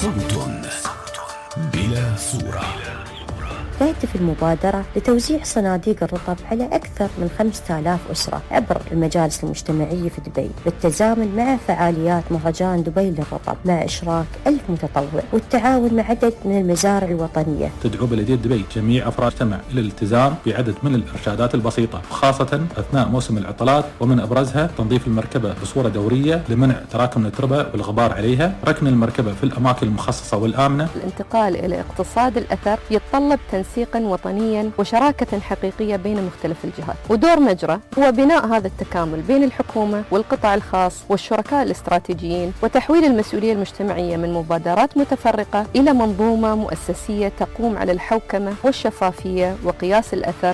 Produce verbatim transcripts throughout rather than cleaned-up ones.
صوت بلا صورة. تهدف المبادرة لتوزيع صناديق الرطب على أكثر من خمسة آلاف أسرة عبر المجالس المجتمعية في دبي، بالتزامن مع فعاليات مهرجان دبي للرطب مع إشراك ألف متطوع والتعاون مع عدد من المزارع الوطنية. تدعو بلدية دبي جميع أفراد المجتمع إلى الالتزام بعدد من الإرشادات البسيطة، خاصة أثناء موسم العطلات، ومن أبرزها تنظيف المركبة بصورة دورية لمنع تراكم التربة والغبار عليها، ركن المركبة في الأماكن المخصصة والآمنة. الانتقال إلى اقتصاد الأثر يتطلب تنسيقا وطنيا وشراكة حقيقية بين مختلف الجهات، ودور مجرى هو بناء هذا التكامل بين الحكومة والقطاع الخاص والشركاء الاستراتيجيين، وتحويل المسؤولية المجتمعية من مبادرات متفرقة إلى منظومة مؤسسية تقوم على الحوكمة والشفافية وقياس الأثر.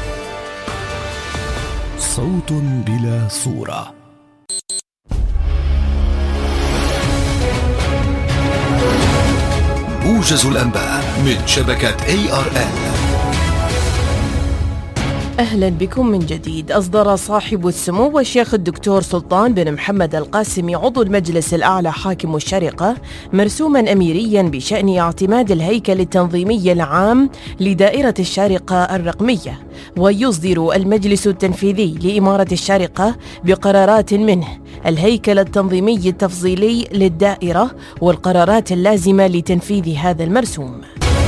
صوت بلا صورة. موجز الأنباء من شبكة إيه آر إل. أهلا بكم من جديد. أصدر صاحب السمو الشيخ الدكتور سلطان بن محمد القاسمي عضو المجلس الأعلى حاكم الشارقة مرسوما أميريا بشأن اعتماد الهيكل التنظيمي العام لدائرة الشارقة الرقمية، ويصدر المجلس التنفيذي لإمارة الشارقة بقرارات منه الهيكل التنظيمي التفصيلي للدائرة والقرارات اللازمة لتنفيذ هذا المرسوم.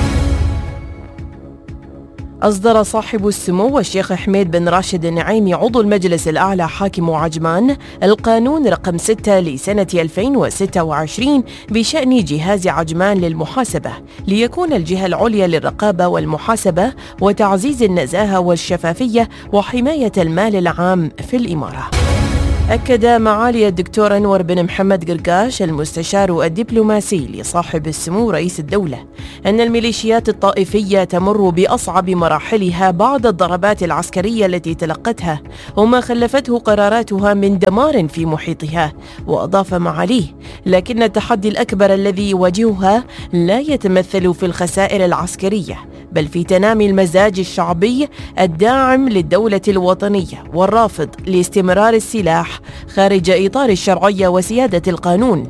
أصدر صاحب السمو الشيخ حميد بن راشد النعيمي عضو المجلس الأعلى حاكم عجمان القانون رقم ستة لسنة ألفين وستة وعشرين بشأن جهاز عجمان للمحاسبة، ليكون الجهة العليا للرقابة والمحاسبة وتعزيز النزاهة والشفافية وحماية المال العام في الإمارة. أكد معالي الدكتور أنور بن محمد قرقاش المستشار الدبلوماسي لصاحب السمو رئيس الدولة أن الميليشيات الطائفية تمر بأصعب مراحلها بعد الضربات العسكرية التي تلقتها وما خلفته قراراتها من دمار في محيطها. وأضاف معاليه: لكن التحدي الأكبر الذي يواجهها لا يتمثل في الخسائر العسكرية، بل في تنامي المزاج الشعبي الداعم للدولة الوطنية والرافض لاستمرار السلاح خارج إطار الشرعية وسيادة القانون.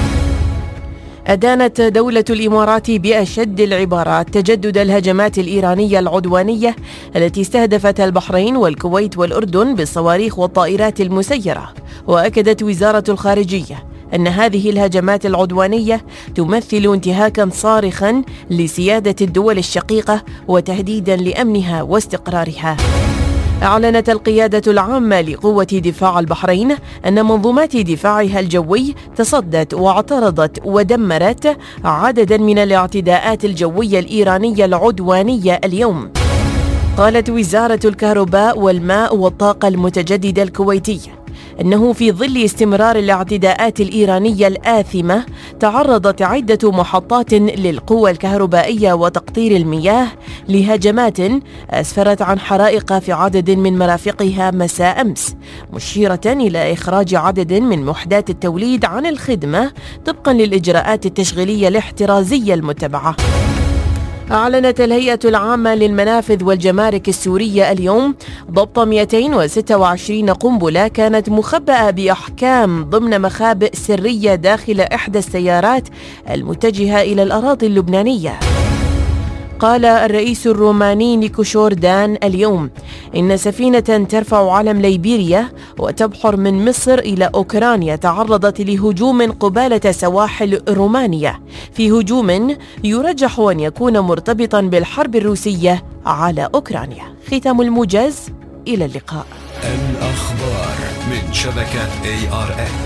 أدانت دولة الإمارات بأشد العبارات تجدد الهجمات الإيرانية العدوانية التي استهدفت البحرين والكويت والأردن بالصواريخ والطائرات المسيرة. وأكدت وزارة الخارجية أن هذه الهجمات العدوانية تمثل انتهاكاً صارخاً لسيادة الدول الشقيقة وتهديداً لأمنها واستقرارها. أعلنت القيادة العامة لقوة دفاع البحرين أن منظومات دفاعها الجوي تصدت واعترضت ودمرت عدداً من الاعتداءات الجوية الإيرانية العدوانية اليوم. قالت وزارة الكهرباء والماء والطاقة المتجددة الكويتية أنه في ظل استمرار الاعتداءات الإيرانية الآثمة تعرضت عدة محطات للقوى الكهربائية وتقطير المياه لهجمات أسفرت عن حرائق في عدد من مرافقها مساء أمس، مشيرة إلى إخراج عدد من وحدات التوليد عن الخدمة طبقا للإجراءات التشغيلية الاحترازية المتبعة. أعلنت الهيئة العامة للمنافذ والجمارك السورية اليوم ضبط مئتين وستة وعشرين قنبلة كانت مخبأة بأحكام ضمن مخابئ سرية داخل إحدى السيارات المتجهة إلى الأراضي اللبنانية. قال الرئيس الروماني نيكوشور دان اليوم إن سفينة ترفع علم ليبيريا وتبحر من مصر إلى أوكرانيا تعرضت لهجوم قبالة سواحل رومانيا، في هجوم يرجح أن يكون مرتبطا بالحرب الروسية على أوكرانيا. ختام الموجز، إلى اللقاء. الأخبار من شبكة إيه آر إل.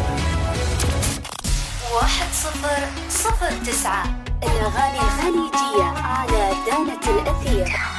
واحد صفر صفر تسعة الأغاني الخليجية على دانة الأثير.